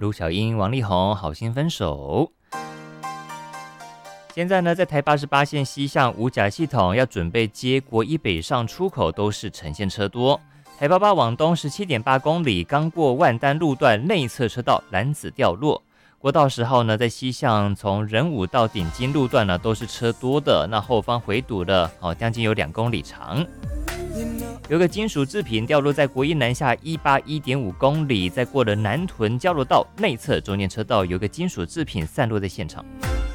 卢小英、王力宏好心分手。现在呢，在台88线西向五甲系统要准备接国一北上出口，都是呈现车多。台88往东17.8公里，刚过万丹路段内侧车道篮子掉落。国道10号呢，在西向从仁武到顶金路段呢，都是车多的，那后方回堵了，将近有2公里长。有个金属制品掉落在国一南下181.5公里，在过了南屯交流道内侧中间车道，有个金属制品散落在现场。